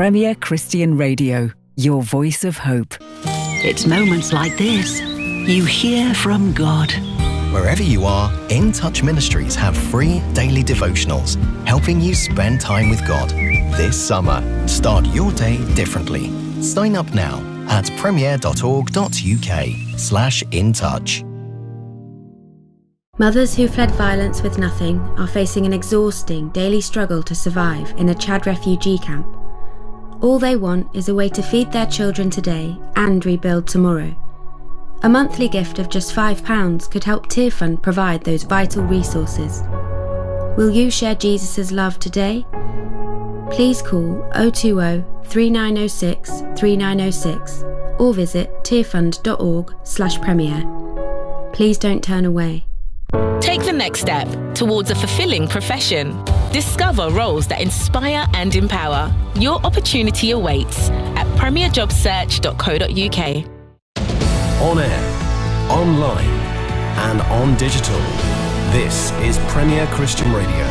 Premier Christian Radio, your voice of hope. It's moments like this you hear from God. Wherever you are, In Touch Ministries have free daily devotionals helping you spend time with God. This summer, start your day differently. Sign up now at premier.org.uk/intouch. Mothers who fled violence with nothing are facing an exhausting daily struggle to survive in a Chad refugee camp. All they want is a way to feed their children today and rebuild tomorrow. A monthly gift of just £5 could help Tearfund provide those vital resources. Will you share Jesus' love today? Please call 020 3906 3906 or visit tearfund.org/premier. Please don't turn away. Take the next step towards a fulfilling profession. Discover roles that inspire and empower. Your opportunity awaits at premierjobsearch.co.uk. On air, online, and on digital. This is Premier Christian Radio.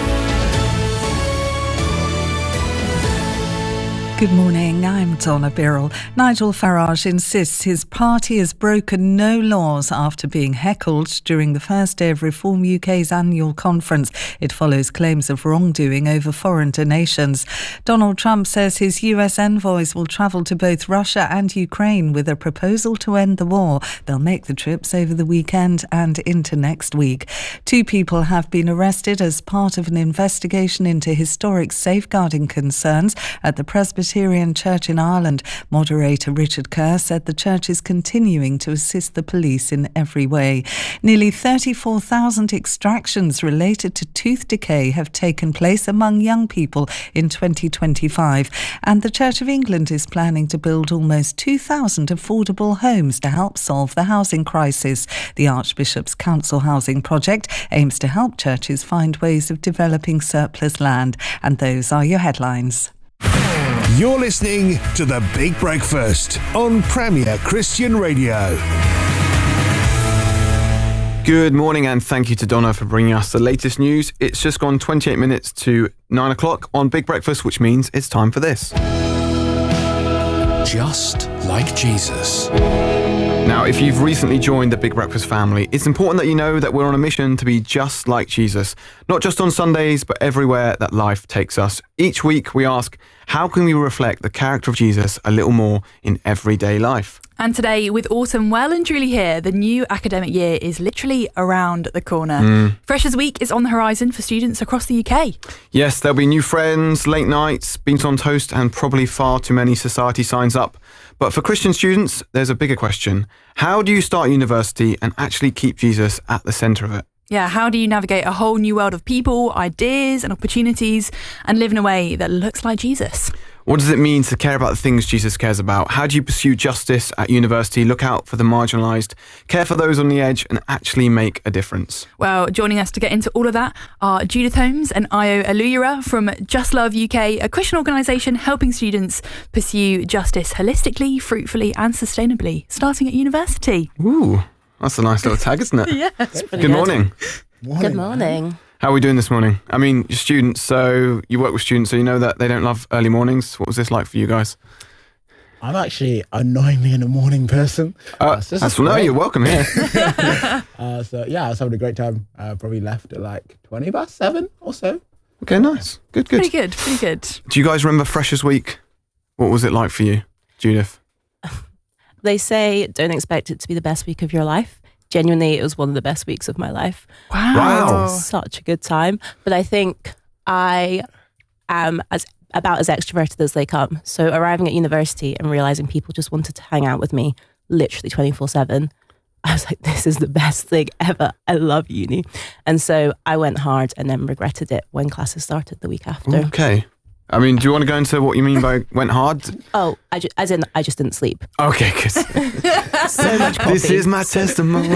Good morning, I'm Donna Birrell. Nigel Farage insists his party has broken no laws after being heckled during the first day of Reform UK's annual conference. It follows claims of wrongdoing over foreign donations. Donald Trump says his US envoys will travel to both Russia and Ukraine with a proposal to end the war. They'll make the trips over the weekend and into next week. 2 people have been arrested as part of an investigation into historic safeguarding concerns at the Presbyterian Church in Ireland. Moderator Richard Kerr said the church is continuing to assist the police in every way. Nearly 34,000 extractions related to tooth decay have taken place among young people in 2025, and the Church of England is planning to build almost 2,000 affordable homes to help solve the housing crisis. The Archbishop's Council Housing Project aims to help churches find ways of developing surplus land. And those are your headlines. You're listening to The Big Breakfast on Premier Christian Radio. Good morning and thank you to Donna for bringing us the latest news. It's just gone 28 minutes to 9 o'clock on Big Breakfast, which means it's time for this. Just like Jesus. Now, if you've recently joined the Big Breakfast family, it's important that you know that we're on a mission to be just like Jesus. Not just on Sundays, but everywhere that life takes us. Each week we ask, how can we reflect the character of Jesus a little more in everyday life? And today, with autumn well and truly here, the new academic year is literally around the corner. Freshers Week is on the horizon for students across the UK. Yes, there'll be new friends, late nights, beans on toast, and probably far too many society signs up. But for Christian students, there's a bigger question. How do you start university and actually keep Jesus at the centre of it? Yeah, how do you navigate a whole new world of people, ideas and opportunities and live in a way that looks like Jesus? What does it mean to care about the things Jesus cares about? How do you pursue justice at university, look out for the marginalised, care for those on the edge and actually make a difference? Well, joining us to get into all of that are Judith Holmes and Ayo Aluyira from Just Love UK, a Christian organisation helping students pursue justice holistically, fruitfully and sustainably, starting at university. Ooh, that's a nice little tag, isn't it? Yeah. Good morning. Good morning. How are we doing this morning? I mean, you're students, so you work with students, so you know that they don't love early mornings. What was this like for you guys? I'm actually annoyingly a morning person. You're welcome here. I was having a great time. Probably left at like 20 past 7 or so. Okay, nice. Good. Pretty good. Do you guys remember Freshers Week? What was it like for you, Judith? They say don't expect it to be the best week of your life. Genuinely, it was one of the best weeks of my life. Wow. Such a good time. But I think I am about as extroverted as they come. So arriving at university and realising people just wanted to hang out with me literally 24/7. I was like, this is the best thing ever. I love uni. And so I went hard and then regretted it when classes started the week after. Okay. I mean, do you want to go into what you mean by went hard? Oh, I just didn't sleep. Okay, good. So much coffee. This is my testimony.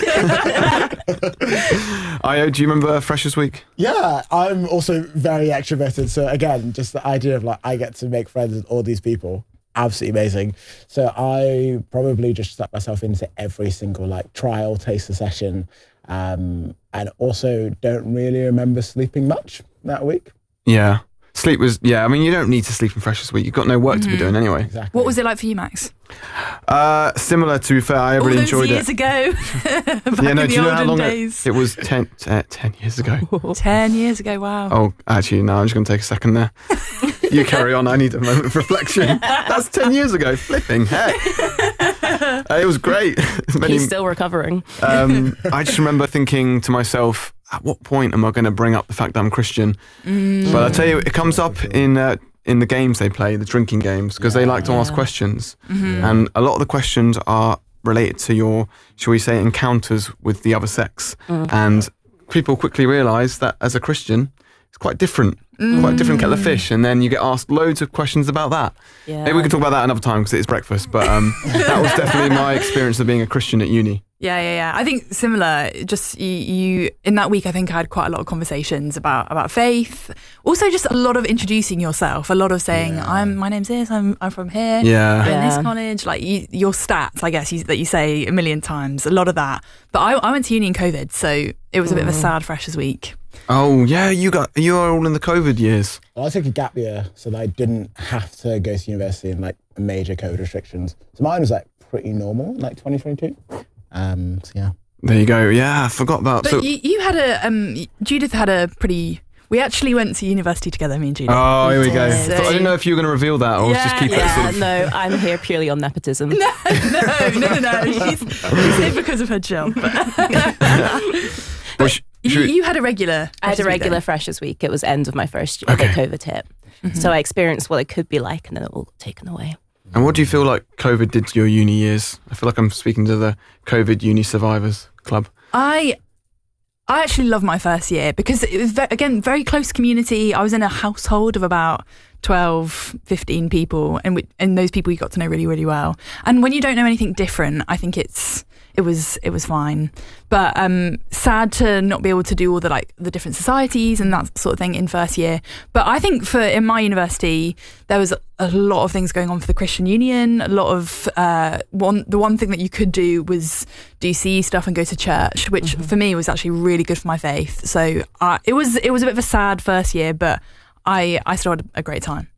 Ayo, do you remember Freshers Week? Yeah, I'm also very extroverted. So again, just the idea of like, I get to make friends with all these people. Absolutely amazing. So I probably just stuck myself into every single like trial taster session. And also don't really remember sleeping much that week. Yeah. Sleep was, I mean, you don't need to sleep in Freshers Week. You've got no work to be doing anyway. Exactly. What was it like for you, Max? Similar, to be fair. I really enjoyed years it. ago. Back in the do you know how long days. it was? 10 years ago. 10 years ago, wow. Oh, actually, no, I'm just going to take a second there. You carry on. I need a moment of reflection. That's 10 years ago. Flipping heck. It was great. He's still recovering. I just remember thinking to myself, at what point am I going to bring up the fact that I'm Christian? But I tell you, it comes up in the games they play, the drinking games, because they like to ask questions. And a lot of the questions are related to your, shall we say, encounters with the other sex. And people quickly realise that as a Christian, it's quite different. Quite a different kettle of fish, and then you get asked loads of questions about that. Maybe we can talk about that another time because it's breakfast, but that was definitely my experience of being a Christian at uni. Yeah. I think similar, just you in that week, I think I had quite a lot of conversations about faith. Also just a lot of introducing yourself, a lot of saying, my name's this, I'm from here, I'm in this college, like your stats, I guess, that you say a million times, a lot of that. But I went to uni in COVID, so it was a bit of a sad Freshers Week. Oh yeah, you are all in the COVID years. Well, I took a gap year so that I didn't have to go to university in like major COVID restrictions. So mine was like pretty normal, like 2022. So yeah. There you go. Yeah, I forgot about. But you had Judith had a pretty. We actually went to university together, me and Judith. Oh, here we go. So, I didn't know if you were going to reveal that or just keep it sort of... No, I'm here purely on nepotism. No. She's here because of her job. You had a regular. I had a regular Freshers Week. It was end of my first year that COVID hit. So I experienced what it could be like, and then it all got taken away. And what do you feel like COVID did to your uni years? I feel like I'm speaking to the COVID uni survivors club. I actually loved my first year because it was, again, very close community. I was in a household of about 12, 15 people, and those people you got to know really, really well. And when you don't know anything different, I think it was fine. But sad to not be able to do all the different societies and that sort of thing in first year. But I think in my university, there was a lot of things going on for the Christian Union. A lot of the one thing that you could do was do CE stuff and go to church, which for me was actually really good for my faith. So it was a bit of a sad first year, but I still had a great time.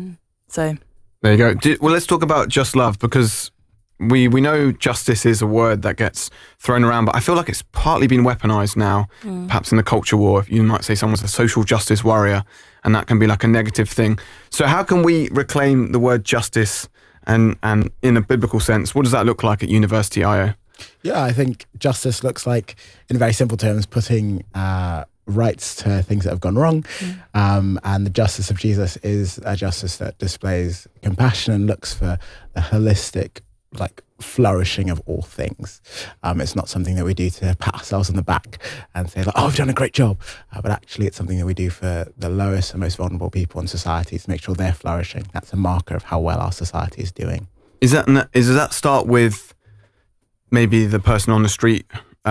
So there you go. Well, let's talk about Just Love, because we know justice is a word that gets thrown around, but I feel like it's partly been weaponized now, perhaps in the culture war. You might say someone's a social justice warrior, and that can be like a negative thing. So how can we reclaim the word justice and in a biblical sense? What does that look like at University IO? Yeah, I think justice looks like, in very simple terms, putting rights to things that have gone wrong. And the justice of Jesus is a justice that displays compassion and looks for the holistic flourishing of all things. It's not something that we do to pat ourselves on the back and say, oh, I've done a great job. But actually, it's something that we do for the lowest and most vulnerable people in society to make sure they're flourishing. That's a marker of how well our society is doing. Does that start with maybe the person on the street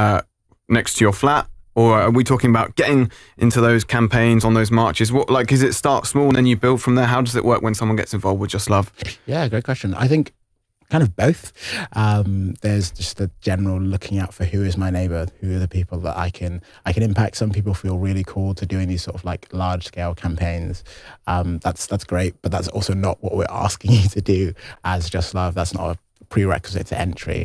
next to your flat? Or are we talking about getting into those campaigns, on those marches? Is it start small and then you build from there? How does it work when someone gets involved with Just Love? Yeah, great question. I think kind of both. There's just the general looking out for who is my neighbor, who are the people that I can impact. Some people feel really called to doing these sort of large scale campaigns. That's great, but that's also not what we're asking you to do as Just Love. That's not a prerequisite to entry.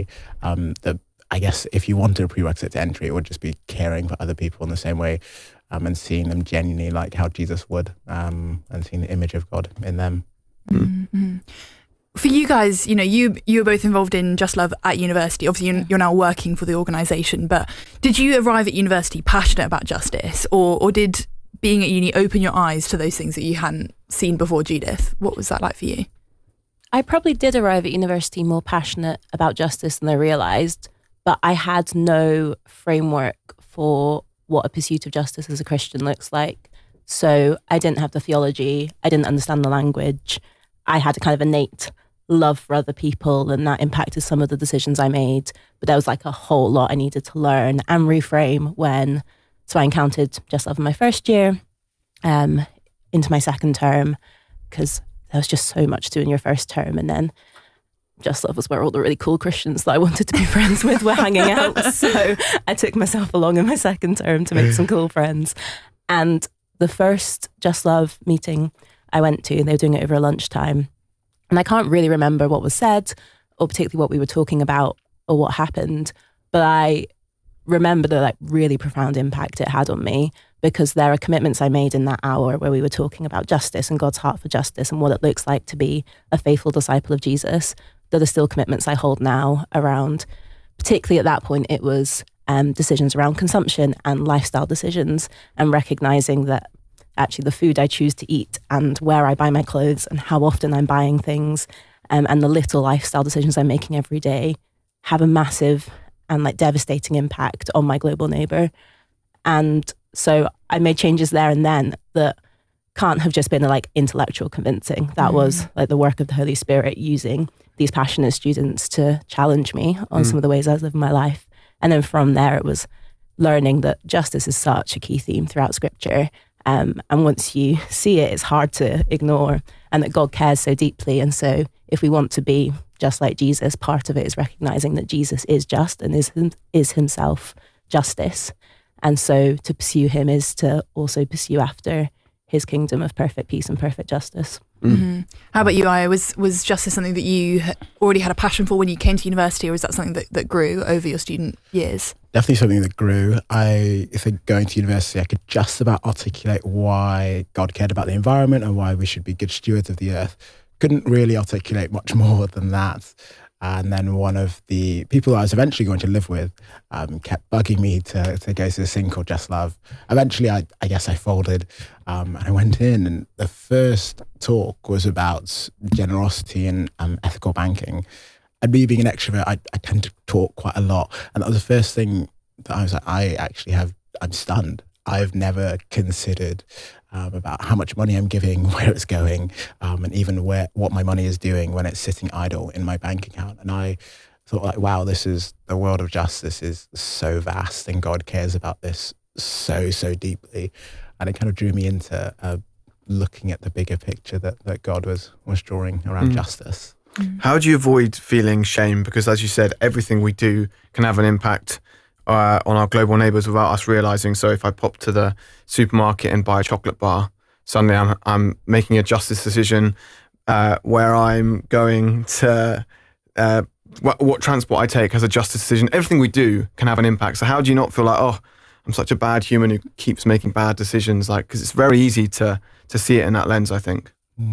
I guess if you wanted a prerequisite to entry, it would just be caring for other people in the same way, and seeing them genuinely like how Jesus would, and seeing the image of God in them. Mm-hmm. For you guys, you were both involved in Just Love at university. Obviously, you're now working for the organisation, but did you arrive at university passionate about justice, or did being at uni open your eyes to those things that you hadn't seen before, Judith? What was that like for you? I probably did arrive at university more passionate about justice than I realised, but I had no framework for what a pursuit of justice as a Christian looks like. So I didn't have the theology, I didn't understand the language. I had a kind of innate love for other people, and that impacted some of the decisions I made. But there was a whole lot I needed to learn and reframe so I encountered Just Love in my first year, into my second term, because there was just so much to do in your first term, and then Just Love was where all the really cool Christians that I wanted to be friends with were hanging out. So I took myself along in my second term to make some cool friends. And the first Just Love meeting I went to, they were doing it over lunchtime. And I can't really remember what was said or particularly what we were talking about or what happened. But I remember the really profound impact it had on me, because there are commitments I made in that hour where we were talking about justice and God's heart for justice and what it looks like to be a faithful disciple of Jesus. That are still commitments I hold now around, particularly at that point, it was decisions around consumption and lifestyle decisions, and recognizing that actually the food I choose to eat and where I buy my clothes and how often I'm buying things and the little lifestyle decisions I'm making every day have a massive and devastating impact on my global neighbor. And so I made changes there and then that can't have just been intellectual convincing. That was the work of the Holy Spirit using these passionate students to challenge me on some of the ways I was living my life. And then from there, it was learning that justice is such a key theme throughout Scripture. And once you see it, it's hard to ignore, and that God cares so deeply. And so if we want to be just like Jesus, part of it is recognizing that Jesus is just and is himself justice. And so to pursue him is to also pursue after his kingdom of perfect peace and perfect justice. Mm-hmm. How about you, Aya? Was justice something that you already had a passion for when you came to university, or is that something that grew over your student years? Definitely something that grew. I think going to university, I could just about articulate why God cared about the environment and why we should be good stewards of the earth. Couldn't really articulate much more than that. And then one of the people I was eventually going to live with kept bugging me to go to this thing called Just Love. Eventually, I guess I folded and I went in, and the first talk was about generosity and ethical banking. And me being an extrovert, I tend to talk quite a lot. And that was the first thing that I was like, I'm stunned. I've never considered about how much money I'm giving, where it's going, and even what my money is doing when it's sitting idle in my bank account. And I thought wow, the world of justice is so vast, and God cares about this so deeply. And it kind of drew me into looking at the bigger picture that God was drawing around justice. How do you avoid feeling shame? Because as you said, everything we do can have an impact on our global neighbours without us realising. So if I pop to the supermarket and buy a chocolate bar, suddenly I'm making a justice decision where I'm going to what transport I take has a justice decision. Everything we do can have an impact. So how do you not feel like, oh, I'm such a bad human who keeps making bad decisions? Because it's very easy to see it in that lens, I think.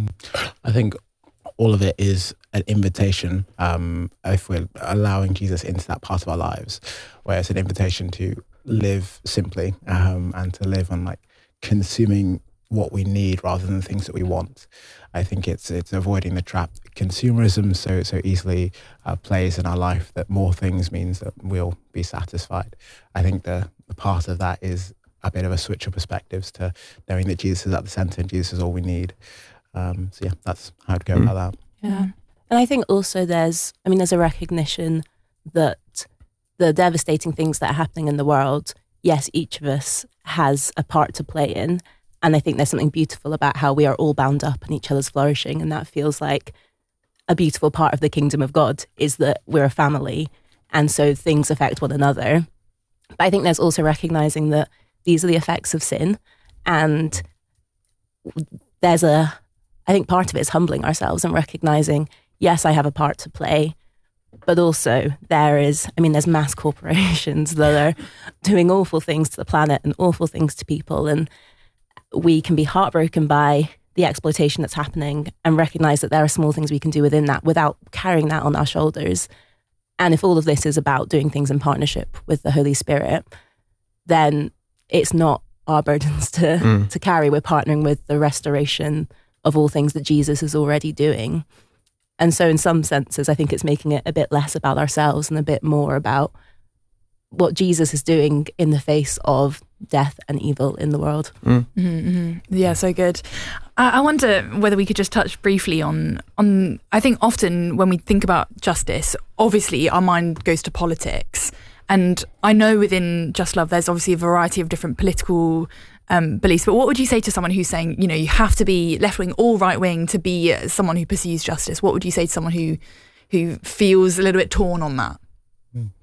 I think all of it is an invitation, if we're allowing Jesus into that part of our lives, where it's an invitation to live simply and to live on consuming what we need rather than the things that we want. I think it's avoiding the trap consumerism so easily plays in our life, that more things means that we'll be satisfied. I think the part of that is a bit of a switch of perspectives to knowing that Jesus is at the center and Jesus is all we need. So that's how I'd go about that. Yeah. And I think also there's a recognition that the devastating things that are happening in the world, yes, each of us has a part to play in. And I think there's something beautiful about how we are all bound up in each other's flourishing. And that feels like a beautiful part of the kingdom of God, is that we're a family. And so things affect one another. But I think there's also recognizing that these are the effects of sin. And I think part of it is humbling ourselves and recognizing, yes, I have a part to play, but also there's mass corporations that are doing awful things to the planet and awful things to people. And we can be heartbroken by the exploitation that's happening and recognize that there are small things we can do within that without carrying that on our shoulders. And if all of this is about doing things in partnership with the Holy Spirit, then it's not our burdens to carry. We're partnering with the restoration of all things that Jesus is already doing. And so in some senses, I think it's making it a bit less about ourselves and a bit more about what Jesus is doing in the face of death and evil in the world. Yeah, so good. I wonder whether we could just touch briefly on I think often when we think about justice, obviously our mind goes to politics. And I know within Just Love, there's obviously a variety of different political beliefs. But what would you say to someone who's saying, you have to be left-wing or right-wing to be someone who pursues justice? What would you say to someone who feels a little bit torn on that?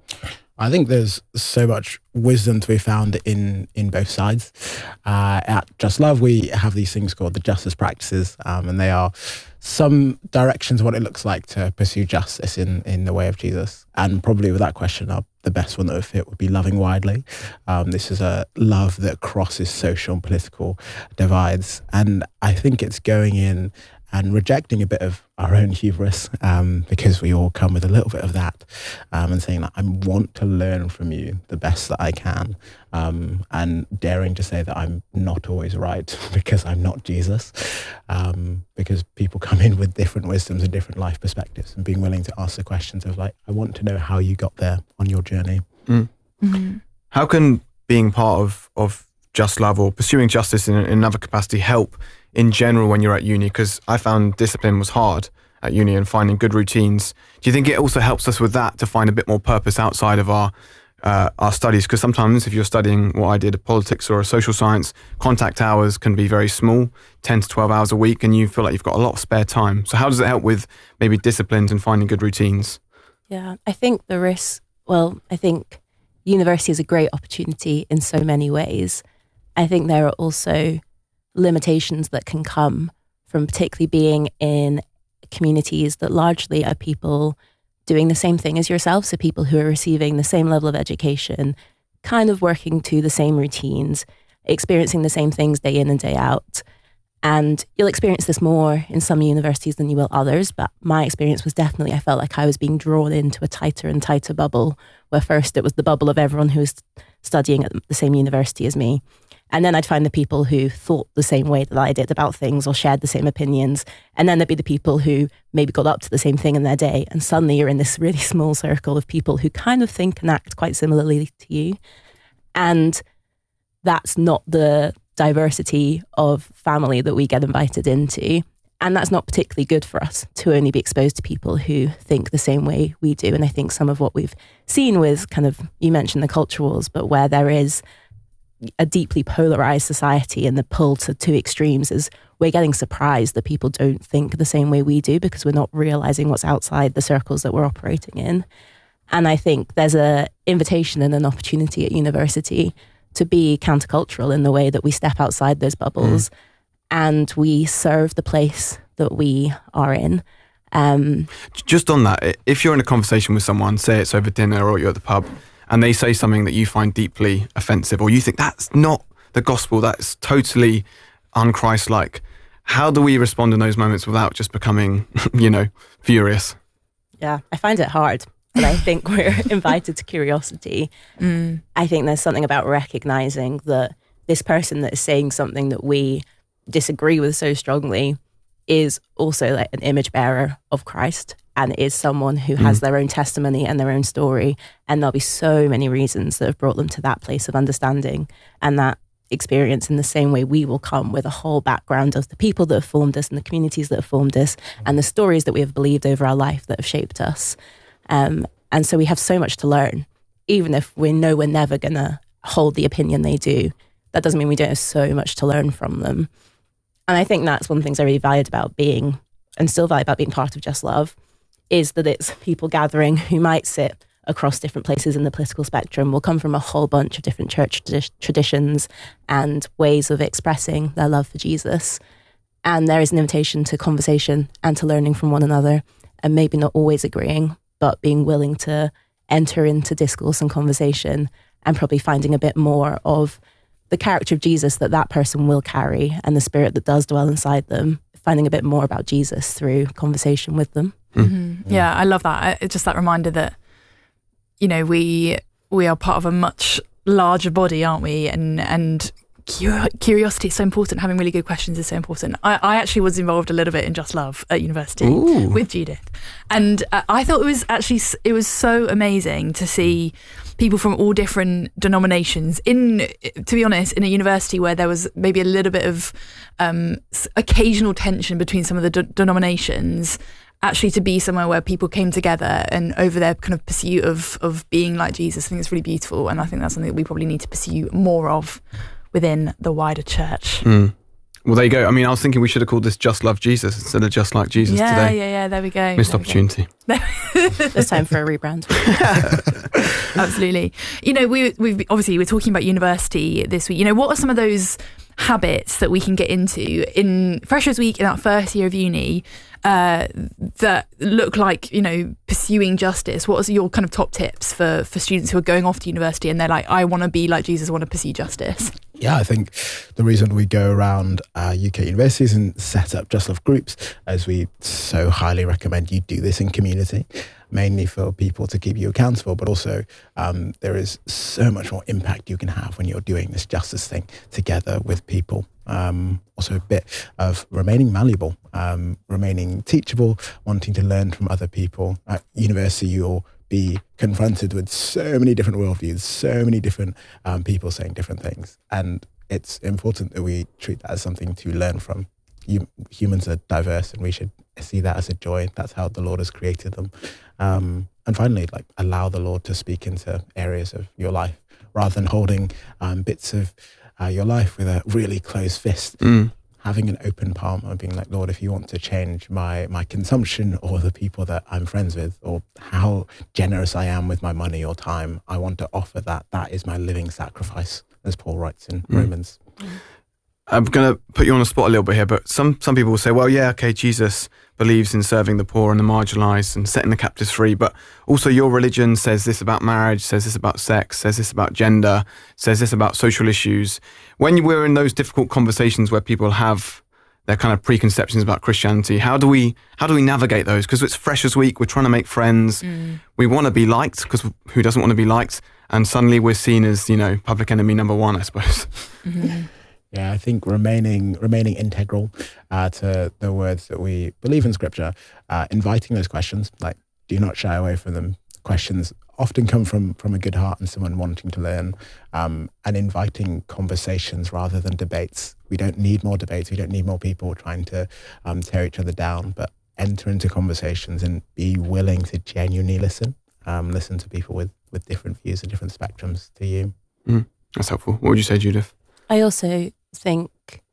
I think there's so much wisdom to be found in both sides. At Just Love, we have these things called the justice practices, and they are some directions of what it looks like to pursue justice in the way of Jesus. And probably with that question, the best one that would fit would be loving widely. This is a love that crosses social and political divides. And I think it's going in and rejecting a bit of our own hubris, because we all come with a little bit of that, and saying that I want to learn from you the best that I can, and daring to say that I'm not always right because I'm not Jesus, because people come in with different wisdoms and different life perspectives, and being willing to ask the questions of like, I want to know how you got there on your journey. Mm. Mm-hmm. How can being part of Just Love or pursuing justice in another capacity help in general when you're at uni? Because I found discipline was hard at uni and finding good routines. Do you think it also helps us with that to find a bit more purpose outside of our studies? Because sometimes if you're studying what I did, a politics or a social science, contact hours can be very small, 10 to 12 hours a week, and you feel like you've got a lot of spare time. So how does it help with maybe disciplines and finding good routines? Yeah, I think I think university is a great opportunity in so many ways. I think there are also limitations that can come from particularly being in communities that largely are people doing the same thing as yourself. So people who are receiving the same level of education, kind of working to the same routines, experiencing the same things day in and day out. And you'll experience this more in some universities than you will others. But my experience was definitely, I felt like I was being drawn into a tighter and tighter bubble, where first it was the bubble of everyone who was studying at the same university as me. And then I'd find the people who thought the same way that I did about things or shared the same opinions. And then there'd be the people who maybe got up to the same thing in their day. And suddenly you're in this really small circle of people who kind of think and act quite similarly to you. And that's not the diversity of family that we get invited into. And that's not particularly good for us to only be exposed to people who think the same way we do. And I think some of what we've seen with kind of, you mentioned the culture wars, but where there is a deeply polarized society and the pull to two extremes is we're getting surprised that people don't think the same way we do because we're not realizing what's outside the circles that we're operating in. And I think there's an invitation and an opportunity at university to be countercultural in the way that we step outside those bubbles and we serve the place that we are in. Just on that, if you're in a conversation with someone, say it's over dinner or you're at the pub, and they say something that you find deeply offensive, or you think that's not the gospel, that's totally un-Christ-like, how do we respond in those moments without just becoming, furious? Yeah, I find it hard, but I think we're invited to curiosity. I think there's something about recognizing that this person that is saying something that we disagree with so strongly is also like an image bearer of Christ and is someone who has their own testimony and their own story. And there'll be so many reasons that have brought them to that place of understanding and that experience in the same way we will come with a whole background of the people that have formed us and the communities that have formed us and the stories that we have believed over our life that have shaped us. And so we have so much to learn, even if we know we're never going to hold the opinion they do. That doesn't mean we don't have so much to learn from them. And I think that's one of the things I really valued about being, and still value about being part of Just Love, is that it's people gathering who might sit across different places in the political spectrum, will come from a whole bunch of different church traditions and ways of expressing their love for Jesus. And there is an invitation to conversation and to learning from one another, and maybe not always agreeing, but being willing to enter into discourse and conversation and probably finding a bit more of the character of Jesus that person will carry and the spirit that does dwell inside them, finding a bit more about Jesus through conversation with them. Mm-hmm. Yeah, I love that. It's just that reminder that, we are part of a much larger body, aren't we? And curiosity is so important. Having really good questions is so important. I actually was involved a little bit in Just Love at university with Judith. And I thought it was so amazing to see people from all different denominations to be honest, in a university where there was maybe a little bit of occasional tension between some of the denominations, actually to be somewhere where people came together and over their kind of pursuit of being like Jesus. I think it's really beautiful. And I think that's something that we probably need to pursue more of within the wider church. Well, there you go. I mean, I was thinking we should have called this Just Love Jesus instead of Just Like Jesus today. Yeah, there we go. Missed opportunity. It's time for a rebrand. Absolutely. You know, we've obviously we're talking about university this week. You know, what are some of those habits that we can get into in Freshers Week in that first year of uni that look like, you know, pursuing justice? What are your kind of top tips for students who are going off to university and they're like, I want to be like Jesus, I want to pursue justice? Yeah, I think the reason we go around UK universities and set up Just Love groups, as we so highly recommend you do this in community, mainly for people to keep you accountable, but also there is so much more impact you can have when you're doing this justice thing together with people. Also a bit of remaining malleable, remaining teachable, wanting to learn from other people. At university, you'll be confronted with so many different worldviews, so many different people saying different things. And it's important that we treat that as something to learn from. Humans are diverse and we should see that as a joy. That's how the Lord has created them. And finally, like, allow the Lord to speak into areas of your life rather than holding bits of your life with a really closed fist. Having an open palm and being like, Lord, if you want to change my consumption or the people that I'm friends with or how generous I am with my money or time, I want to offer that. That is my living sacrifice, as Paul writes in Romans. I'm going to put you on the spot a little bit here, but some people will say, well, yeah, okay, Jesus believes in serving the poor and the marginalised and setting the captives free, but also your religion says this about marriage, says this about sex, says this about gender, says this about social issues. When we're in those difficult conversations where people have their kind of preconceptions about Christianity, how do we navigate those? Because it's Freshers Week, we're trying to make friends, we want to be liked, because who doesn't want to be liked? And suddenly we're seen as, you know, public enemy number one, I suppose. Yeah, I think remaining integral to the words that we believe in Scripture, inviting those questions, like, do not shy away from them. Questions often come from a good heart and someone wanting to learn, and inviting conversations rather than debates. We don't need more debates. We don't need more people trying to tear each other down, but enter into conversations and be willing to genuinely listen to people with different views and different spectrums to you. That's helpful. What would you say, Judith? I also think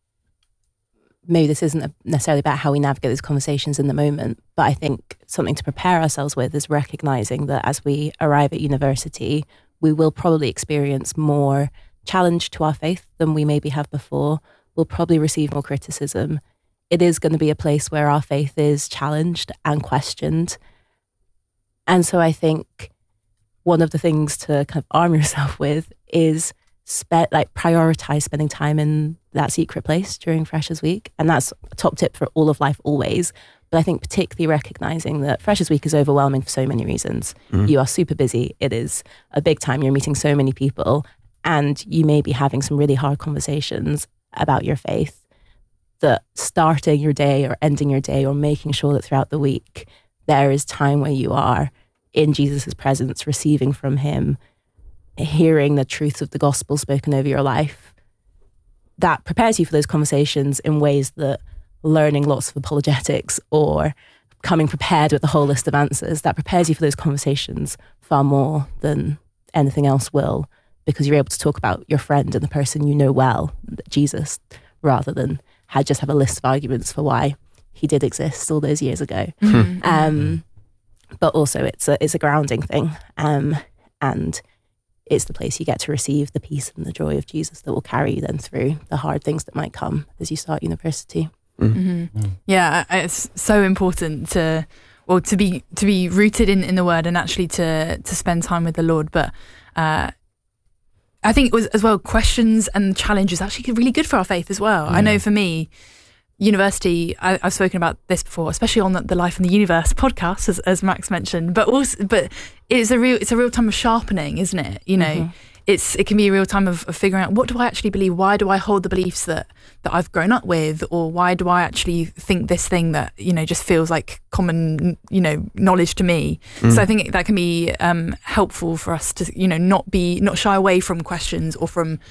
maybe this isn't necessarily about how we navigate these conversations in the moment, but I think something to prepare ourselves with is recognizing that as we arrive at university, we will probably experience more challenge to our faith than we maybe have before. We'll probably receive more criticism. It is going to be a place where our faith is challenged and questioned. And so I think one of the things to kind of arm yourself with is prioritize spending time in that secret place during Freshers Week. And that's a top tip for all of life always. But I think particularly recognizing that Freshers Week is overwhelming for so many reasons. You are super busy. It is a big time. You're meeting so many people and you may be having some really hard conversations about your faith, that starting your day or ending your day or making sure that throughout the week there is time where you are in Jesus' presence, receiving from him, hearing the truth of the gospel spoken over your life. That prepares you for those conversations in ways that learning lots of apologetics or coming prepared with a whole list of answers, that prepares you for those conversations far more than anything else will, because you're able to talk about your friend and the person you know well, Jesus, rather than just have a list of arguments for why he did exist all those years ago. But also it's a grounding thing, and it's the place you get to receive the peace and the joy of Jesus that will carry you then through the hard things that might come as you start university. Yeah, it's so important to be rooted in the Word and actually to spend time with the Lord. But I think it was as well, questions and challenges actually really good for our faith as well. I know for me, university, I've spoken about this before, especially on the Life in the Universe podcast, as Max mentioned. But it's a real time of sharpening, isn't it? You know, it can be a real time of figuring out, what do I actually believe? Why do I hold the beliefs that I've grown up with, or why do I actually think this thing that, you know, just feels like common, you know, knowledge to me? So I think that can be helpful for us to, you know, not shy away from questions or from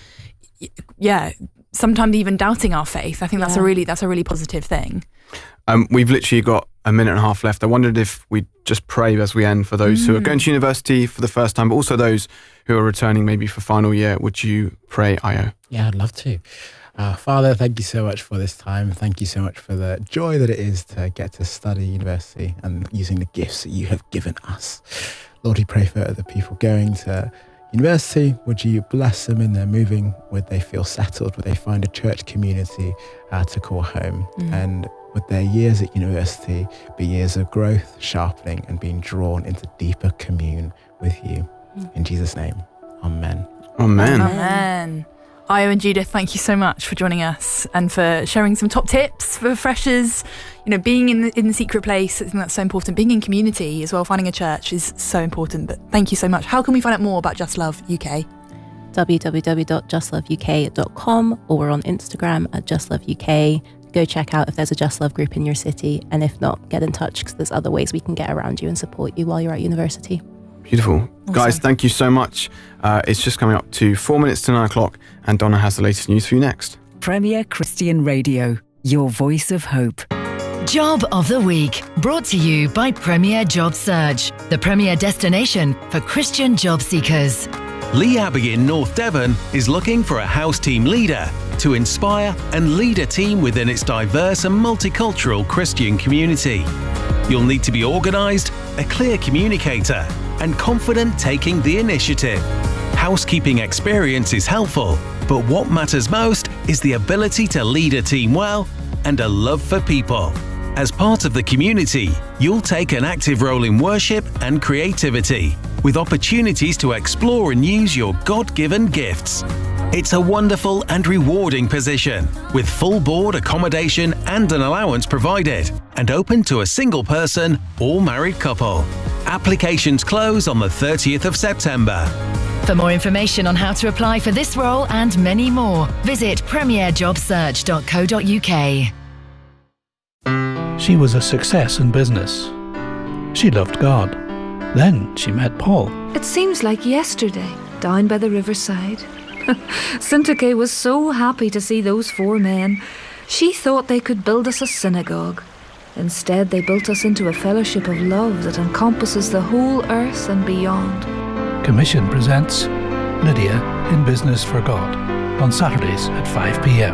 sometimes even doubting our faith. I think that's a really positive thing. We've literally got a minute and a half left. I wondered if we'd just pray as we end for those who are going to university for the first time, but also those who are returning maybe for final year. Would you pray, Io? Yeah, I'd love to. Father, thank you so much for this time. Thank you so much for the joy that it is to get to study university and using the gifts that you have given us. Lord, we pray for the people going to university. Would you bless them in their moving? Would they feel settled? Would they find a church community to call home? And would their years at university be years of growth, sharpening, and being drawn into deeper commune with you? In Jesus' name, amen. Amen. Amen. Io and Judith, thank you so much for joining us and for sharing some top tips for freshers. You know, being in the secret place, I think that's so important. Being in community as well, finding a church is so important. But thank you so much. How can we find out more about Just Love UK? www.justloveuk.com, or we're on Instagram at justloveuk. Go check out if there's a Just Love group in your city, and if not, get in touch because there's other ways we can get around you and support you while you're at university. Beautiful. Awesome. Guys, thank you so much. It's just coming up to 4 minutes to 9 o'clock, and Donna has the latest news for you next. Premier Christian Radio, your voice of hope. Job of the Week, brought to you by Premier Job Search, the premier destination for Christian job seekers. Lee Abbey in North Devon is looking for a house team leader to inspire and lead a team within its diverse and multicultural Christian community. You'll need to be organised, a clear communicator, and confident taking the initiative. Housekeeping experience is helpful, but what matters most is the ability to lead a team well and a love for people. As part of the community, you'll take an active role in worship and creativity, with opportunities to explore and use your God-given gifts. It's a wonderful and rewarding position, with full board accommodation and an allowance provided, and open to a single person or married couple. Applications close on the 30th of September. For more information on how to apply for this role and many more, visit premierjobsearch.co.uk. She was a success in business. She loved God. Then she met Paul. It seems like yesterday, down by the riverside. Syntyche was so happy to see those four men. She thought they could build us a synagogue. Instead, they built us into a fellowship of love that encompasses the whole earth and beyond. Commission presents Lydia in Business for God on Saturdays at 5 p.m.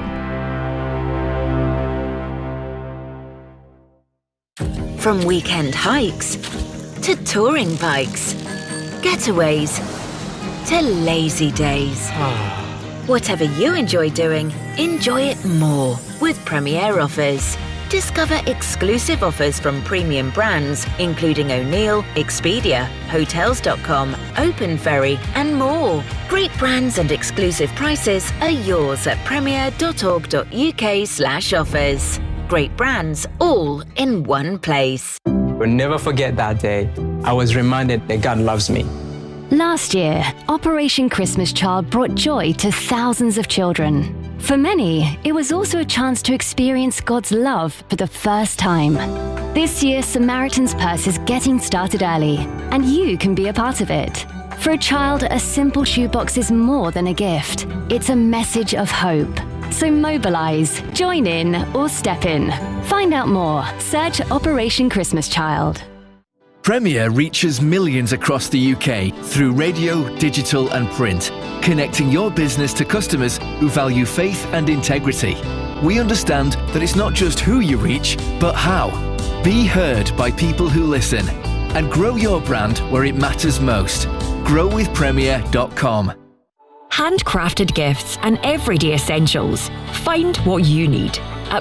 From weekend hikes to touring bikes, getaways to lazy days. Whatever you enjoy doing, enjoy it more with Premier Offers. Discover exclusive offers from premium brands, including O'Neill, Expedia, Hotels.com, Open Ferry, and more. Great brands and exclusive prices are yours at premier.org.uk/offers. Great brands, all in one place. Will never forget that day. I was reminded that God loves me. Last year, Operation Christmas Child brought joy to thousands of children. For many, it was also a chance to experience God's love for the first time. This year, Samaritan's Purse is getting started early, and you can be a part of it. For a child, a simple shoebox is more than a gift. It's a message of hope. So mobilise, join in, or step in. Find out more. Search Operation Christmas Child. Premier reaches millions across the UK through radio, digital and print, connecting your business to customers who value faith and integrity. We understand that it's not just who you reach, but how. Be heard by people who listen and grow your brand where it matters most. growwithpremier.com. Handcrafted gifts and everyday essentials. Find what you need at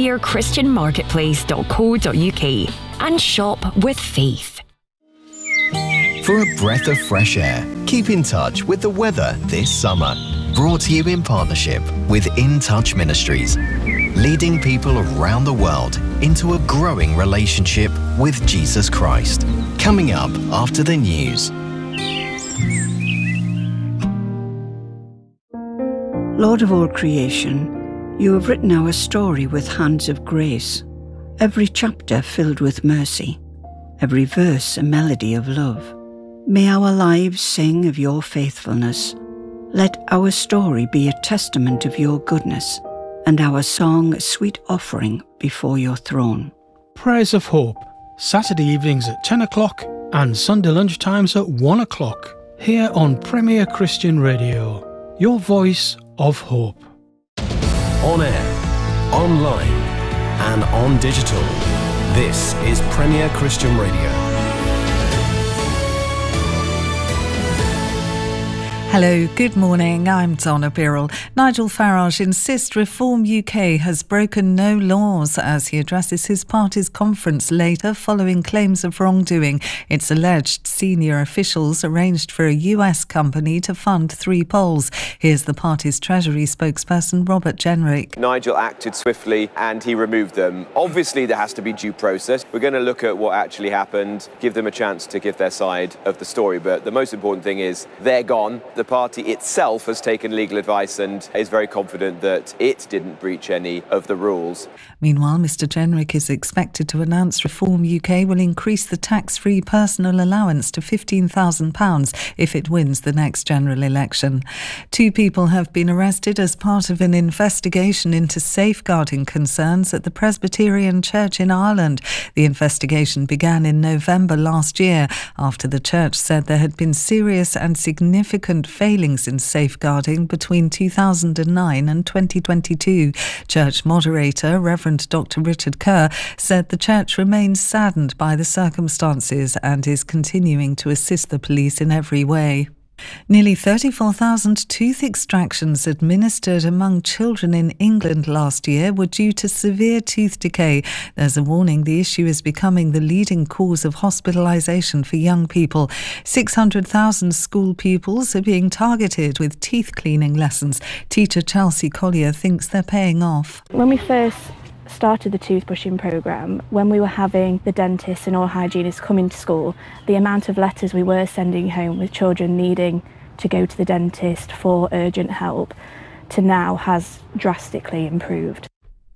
premierchristianmarketplace.co.uk and shop with faith. For a breath of fresh air, keep in touch with the weather this summer. Brought to you in partnership with In Touch Ministries, leading people around the world into a growing relationship with Jesus Christ. Coming up after the news. Lord of all creation, you have written our story with hands of grace, every chapter filled with mercy, every verse a melody of love. May our lives sing of your faithfulness. Let our story be a testament of your goodness, and our song a sweet offering before your throne. Prayers of Hope, Saturday evenings at 10 o'clock and Sunday lunchtimes at 1 o'clock, here on Premier Christian Radio, your voice of hope. on air, online and on digital. This is Premier Christian Radio. Hello, good morning. I'm Donna Birrell. Nigel Farage insists Reform UK has broken no laws as he addresses his party's conference later following claims of wrongdoing. It's alleged senior officials arranged for a US company to fund 3 polls. Here's the party's Treasury spokesperson, Robert Jenrick. Nigel acted swiftly and he removed them. Obviously, there has to be due process. We're going to look at what actually happened, give them a chance to give their side of the story. But the most important thing is they're gone. The party itself has taken legal advice and is very confident that it didn't breach any of the rules. Meanwhile, Mr Jenrick is expected to announce Reform UK will increase the tax-free personal allowance to £15,000 if it wins the next general election. 2 people have been arrested as part of an investigation into safeguarding concerns at the Presbyterian Church in Ireland. The investigation began in November last year after the church said there had been serious and significant failings in safeguarding between 2009 and 2022. Church moderator Reverend Dr. Richard Kerr said the church remains saddened by the circumstances and is continuing to assist the police in every way. Nearly 34,000 tooth extractions administered among children in England last year were due to severe tooth decay. There's a warning the issue is becoming the leading cause of hospitalisation for young people. 600,000 school pupils are being targeted with teeth cleaning lessons. Teacher Chelsea Collier thinks they're paying off. When we first started the toothbrushing programme, when we were having the dentists and oral hygienists come into school, the amount of letters we were sending home with children needing to go to the dentist for urgent help to now has drastically improved.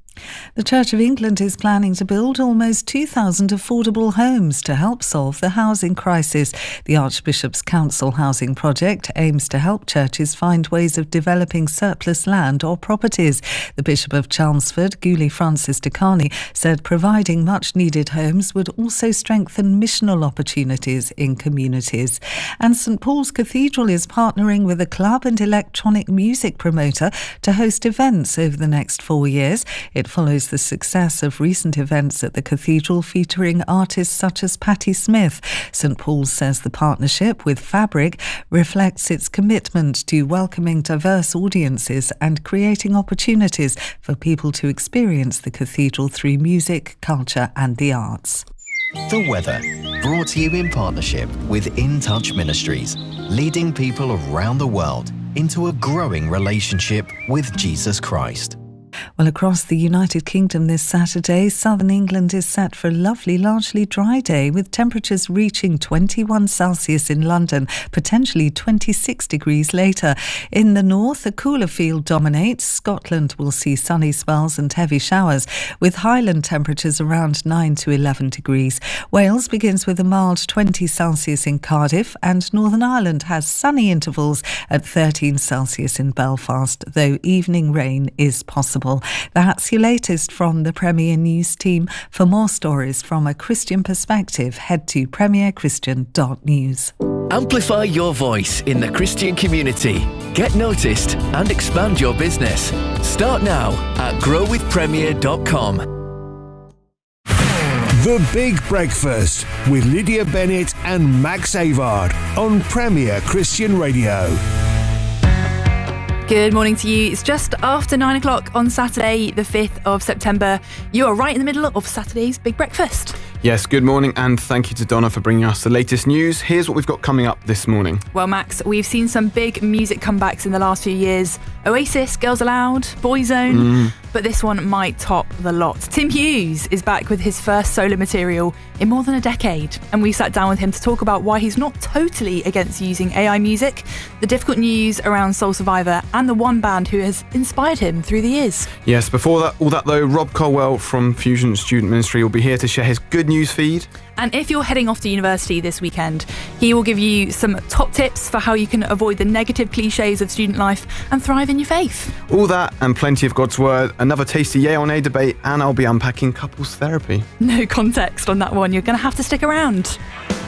The Church of England is planning to build almost 2,000 affordable homes to help solve the housing crisis. The Archbishop's Council Housing Project aims to help churches find ways of developing surplus land or properties. The Bishop of Chelmsford, Guli Francis de Carney, said providing much-needed homes would also strengthen missional opportunities in communities. And St Paul's Cathedral is partnering with a club and electronic music promoter to host events over the next 4 years. It follows the success of recent events at the cathedral featuring artists such as Patti Smith. St Paul's says the partnership with Fabric reflects its commitment to welcoming diverse audiences and creating opportunities for people to experience the cathedral through music, culture and the arts. The weather, brought to you in partnership with In Touch Ministries, leading people around the world into a growing relationship with Jesus Christ. Well, across the United Kingdom this Saturday, southern England is set for a lovely, largely dry day with temperatures reaching 21 Celsius in London, potentially 26 degrees later. In the north, a cooler field dominates. Scotland will see sunny spells and heavy showers, with Highland temperatures around 9 to 11 degrees. Wales begins with a mild 20 Celsius in Cardiff, and Northern Ireland has sunny intervals at 13 Celsius in Belfast, though evening rain is possible. That's your latest from the Premier News team. For more stories from a Christian perspective, head to premierchristian.news. Amplify your voice in the Christian community. Get noticed and expand your business. Start now at growwithpremier.com. The Big Breakfast with Lydia Bennett and Max Avard on Premier Christian Radio. Good morning to you. It's just after 9 o'clock on Saturday, the 5th of September. You are right in the middle of Saturday's Big Breakfast. Yes, good morning, and thank you to Donna for bringing us the latest news. Here's what we've got coming up this morning. Well, Max, we've seen some big music comebacks in the last few years. Oasis, Girls Aloud, Boyzone, but this one might top the lot. Tim Hughes is back with his first solo material in more than a decade, and we sat down with him to talk about why he's not totally against using AI music, the difficult news around Soul Survivor, and the one band who has inspired him through the years. Yes, before all that though, Rob Colwell from Fusion Student Ministry will be here to share his good news feed. And if you're heading off to university this weekend, he will give you some top tips for how you can avoid the negative cliches of student life and thrive in your faith. All that and plenty of God's Word, another tasty Yay or Nay debate, and I'll be unpacking couples therapy. No context on that one. You're going to have to stick around.